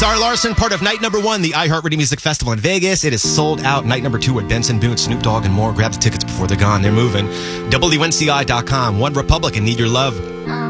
Zara Larson, part of night number 1, the iHeartRadio Music Festival in Vegas. It is sold out. Night number 2 at Benson Boone, Snoop Dogg, and more. Grab the tickets before they're gone. They're moving. WNCI.com. One Republic and Need Your Love.